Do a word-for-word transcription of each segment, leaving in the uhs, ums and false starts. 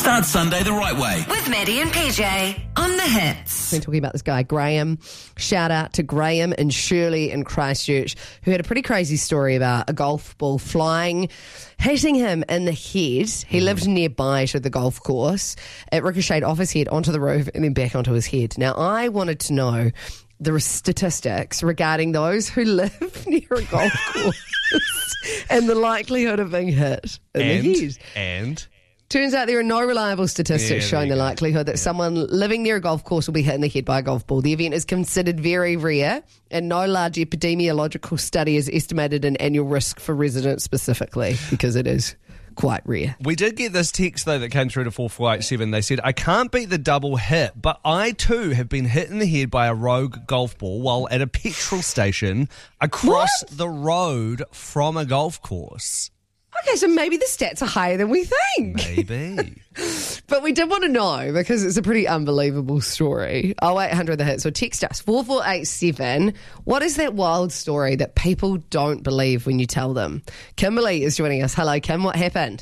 Start Sunday the right way. With Maddie and P J on The Hits. We're talking about this guy, Graham. Shout out to Graham and Shirley in Christchurch, who had a pretty crazy story about a golf ball flying, hitting him in the head. He lived nearby to the golf course. It ricocheted off his head onto the roof and then back onto his head. Now, I wanted to know the statistics regarding those who live near a golf course and the likelihood of being hit in and, the head. And... Turns out there are no reliable statistics Yeah, showing the go. likelihood that Yeah. someone living near a golf course will be hit in the head by a golf ball. The event is considered very rare, and no large epidemiological study has estimated an annual risk for residents specifically, because it is quite rare. We did get this text, though, that came through to four four eight seven. They said, I can't beat the double hit, but I, too, have been hit in the head by a rogue golf ball while at a petrol station across What? the road from a golf course. Okay, so maybe the stats are higher than we think. Maybe. But we did want to know, because it's a pretty unbelievable story. oh eight hundred the hit. So text us, four four eight seven. What is that wild story that people don't believe when you tell them? Kimberly is joining us. Hello, Kim. What happened?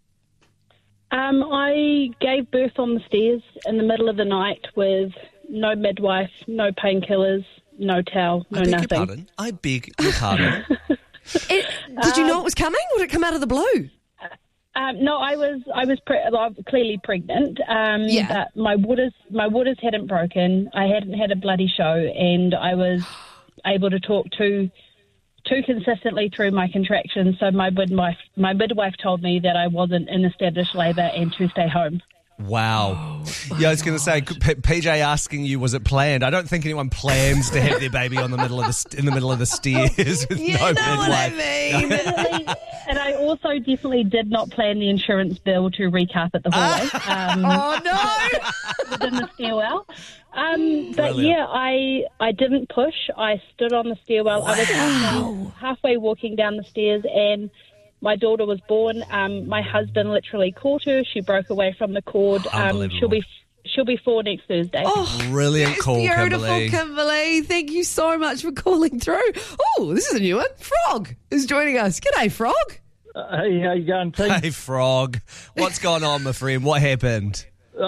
Um, I gave birth on the stairs in the middle of the night with no midwife, no painkillers, no towel, no I beg nothing. your pardon. I beg your pardon. It, did you know it was coming? Would it come out of the blue? Um, no, I was I was pre- well, clearly pregnant. Um, Yeah. But my waters my waters hadn't broken. I hadn't had a bloody show, and I was able to talk to too consistently through my contractions. So my midwife my midwife told me that I wasn't in established labour and to stay home. Wow. Yeah, I was going to say, P- P J asking you, was it planned? I don't think anyone plans to have their baby on the middle of the st- in the middle of the stairs with You no know what I midwife. mean. Definitely, and I also definitely did not plan the insurance bill to recarpet the hallway. Um, Oh, no. within the stairwell. Um, but Brilliant. yeah, I I didn't push. I stood on the stairwell. I was halfway, halfway walking down the stairs, and my daughter was born. Um, my husband literally caught her. She broke away from the cord. Um, Unbelievable. she'll be she'll be four next Thursday. Oh, Brilliant that's call, beautiful, Kimberly. Kimberly. Thank you so much for calling through. Oh, this is a new one. Frog is joining us. G'day, Frog. Uh, hey, how you going, team? Hey, Frog. What's going on, my friend? What happened? Oh,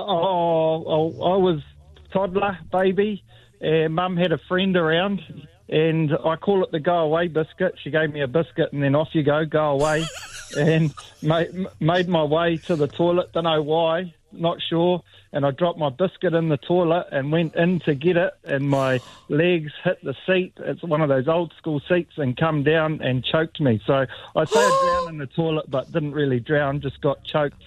oh, I was toddler, baby, and Mum had a friend around, and I call it the go-away biscuit. She gave me a biscuit, and then off you go, go away. And made, made my way to the toilet, don't know why, not sure, and I dropped my biscuit in the toilet and went in to get it, and my legs hit the seat. It's one of those old school seats, and come down and choked me. So I say I drowned in the toilet, but didn't really drown, just got choked.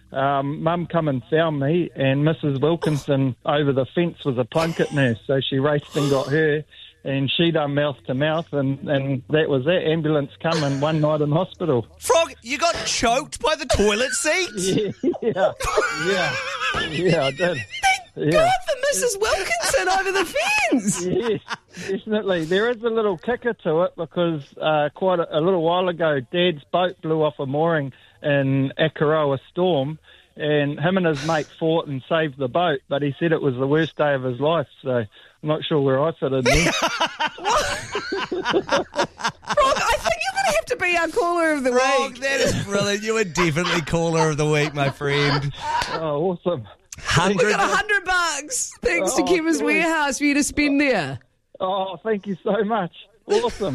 Um, Mum come and found me, and Missus Wilkinson over the fence was a Plunkett nurse, so she raced and got her, and she done mouth to mouth, and, and that was it. Ambulance come and one night in hospital. Frog, you got choked by the toilet seat? Yeah, yeah, yeah, yeah, I did. Yeah. God for Missus Wilkinson over the fence. Yes, definitely. There is a little kicker to it because uh, quite a, a little while ago, Dad's boat blew off a mooring in Akaroa Storm, and him and his mate fought and saved the boat, but he said it was the worst day of his life, so I'm not sure where I fit in there. Frog, I think you're going to have to be our caller of the Frog, week. that is brilliant. You were definitely caller of the week, my friend. Oh, awesome. We Hundred. got a hundred bucks thanks to Oh, Chemist sweet. Warehouse for you to spend there. Oh, thank you so much. Awesome.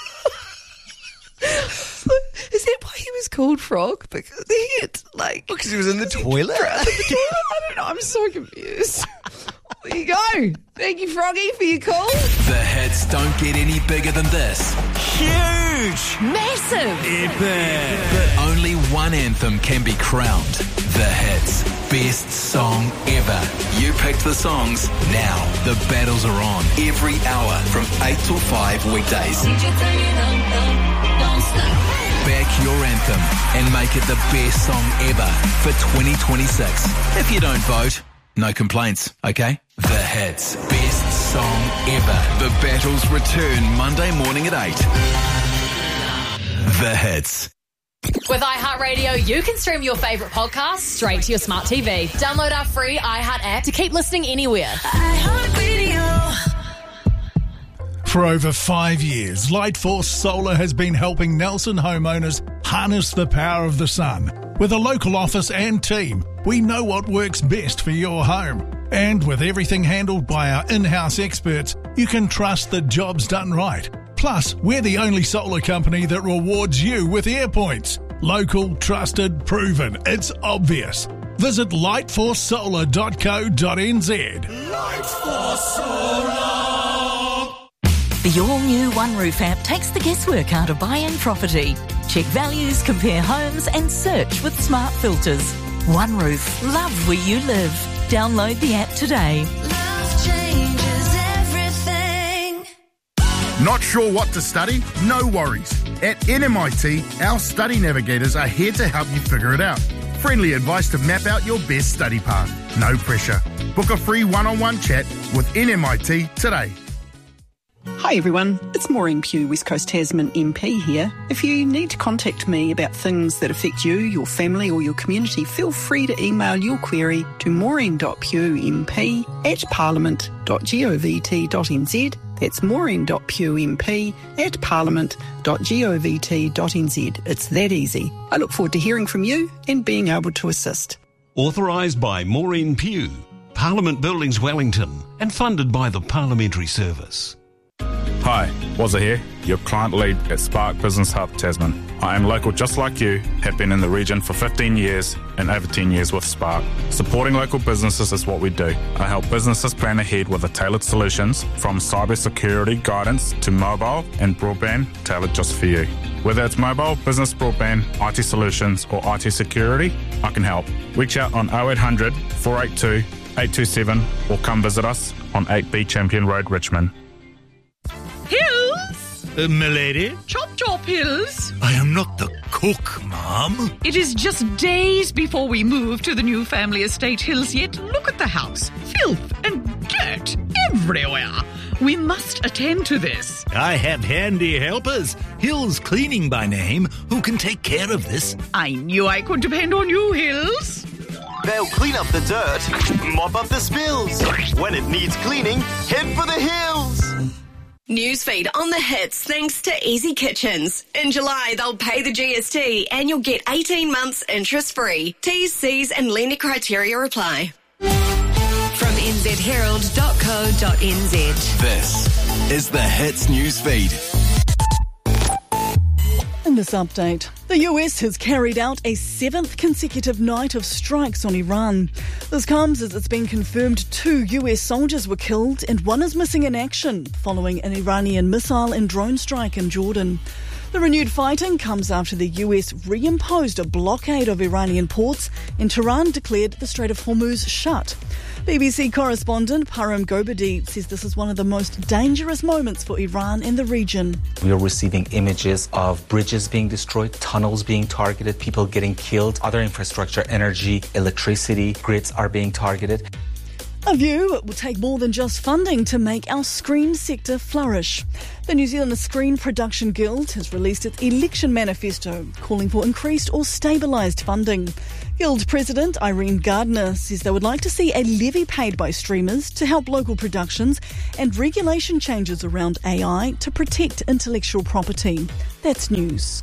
Is that why he was called Frog? Because he had, like, Because he was in the toilet. I don't know. I'm so confused. There you go. Thank you, Froggy, for your call. The hits don't get any bigger than this. Huge! Massive. Epic! But only one anthem can be crowned. The hits. Best song ever. You picked the songs. Now the battles are on. Every hour from eight till five weekdays. Back your anthem and make it the best song ever for twenty twenty-six. If you don't vote, no complaints, okay? The hits. Best song ever. The battles return Monday morning at eight. The hits. With iHeartRadio, you can stream your favourite podcasts straight to your smart T V. Download our free iHeart app to keep listening anywhere. iHeartRadio. For over five years, Lightforce Solar has been helping Nelson homeowners harness the power of the sun. With a local office and team, we know what works best for your home. And with everything handled by our in-house experts, you can trust the job's done right. Plus, we're the only solar company that rewards you with air points. Local, trusted, proven. It's obvious. Visit lightforce solar dot co dot n z. Lightforce Solar! The all-new One Roof app takes the guesswork out of buying property. Check values, compare homes and search with smart filters. One Roof. Love where you live. Download the app today. Love changes everything. Not sure what to study? No worries. At N M I T, our study navigators are here to help you figure it out. Friendly advice to map out your best study path. No pressure. Book a free one-on-one chat with N M I T today. Hi everyone, it's Maureen Pugh, West Coast Tasman M P here. If you need to contact me about things that affect you, your family or your community, feel free to email your query to maureen dot pugh m p at parliament dot govt dot n z. That's maureen dot pugh m p at parliament dot govt dot n z. It's that easy. I look forward to hearing from you and being able to assist. Authorised by Maureen Pugh, Parliament Buildings Wellington, and funded by the Parliamentary Service. Hi, Wazza here, your client lead at Spark Business Hub Tasman. I am local just like you, have been in the region for fifteen years and over ten years with Spark. Supporting local businesses is what we do. I help businesses plan ahead with the tailored solutions, from cybersecurity guidance to mobile and broadband tailored just for you. Whether it's mobile, business broadband, I T solutions or I T security, I can help. Reach out on oh eight hundred, four eight two, eight two seven or come visit us on eight B Champion Road, Richmond. Hills? Uh, milady? Chop chop, Hills. I am not the cook, Mum. It is just days before we move to the new family estate, Hills, yet look at the house. Filth and dirt everywhere. We must attend to this. I have handy helpers, Hills Cleaning by name, who can take care of this. I knew I could depend on you, Hills. They'll clean up the dirt, mop up the spills. When it needs cleaning, head for the hills. Newsfeed on the hits thanks to Easy Kitchens. In July, they'll pay the G S T and you'll get eighteen months interest-free. T's, C's and lender criteria apply. From n z herald dot co dot n z. This is the Hits Newsfeed. In this update, the U S has carried out a seventh consecutive night of strikes on Iran. This comes as it's been confirmed two U S soldiers were killed and one is missing in action following an Iranian missile and drone strike in Jordan. The renewed fighting comes after the U S reimposed a blockade of Iranian ports and Tehran declared the Strait of Hormuz shut. B B C correspondent Param Gobadi says this is one of the most dangerous moments for Iran in the region. We are receiving images of bridges being destroyed, tunnels being targeted, people getting killed, other infrastructure, energy, electricity, grids are being targeted. A view it will take more than just funding to make our screen sector flourish. The New Zealand Screen Production Guild has released its election manifesto calling for increased or stabilised funding. Guild President Irene Gardner says they would like to see a levy paid by streamers to help local productions and regulation changes around A I to protect intellectual property. That's news.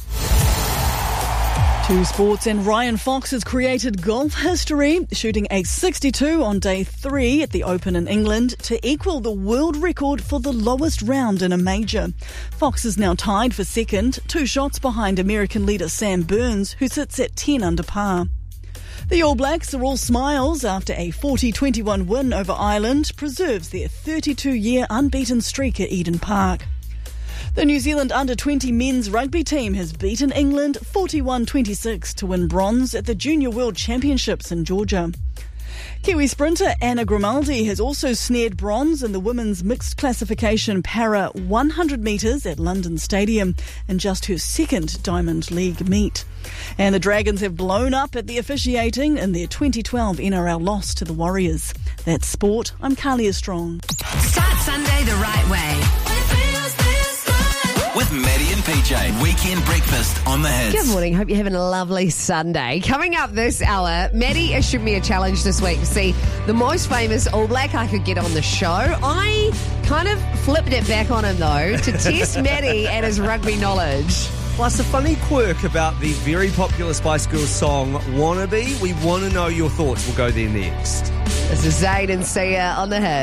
To sports, and Ryan Fox has created golf history, shooting a sixty-two on day three at the Open in England to equal the world record for the lowest round in a major. Fox is now tied for second, two shots behind American leader Sam Burns, who sits at ten under par. The All Blacks are all smiles after a forty twenty-one win over Ireland preserves their thirty-two-year unbeaten streak at Eden Park. The New Zealand under twenty men's rugby team has beaten England forty-one twenty-six to win bronze at the Junior World Championships in Georgia. Kiwi sprinter Anna Grimaldi has also snared bronze in the women's mixed classification para one hundred metres at London Stadium in just her second Diamond League meet. And the Dragons have blown up at the officiating in their twenty twelve N R L loss to the Warriors. That's sport. I'm Carlia Strong. Start Sunday the right way. with Maddie and P J. Weekend breakfast on the Hits. Good morning. Hope you're having a lovely Sunday. Coming up this hour, Maddie issued me a challenge this week to see the most famous All Black I could get on the show. I kind of flipped it back on him, though, to test Maddie and his rugby knowledge. Plus, a funny quirk about the very popular Spice Girls song, Wannabe. We want to know your thoughts. We'll go there next. This is Zayd and Sia on the Hits.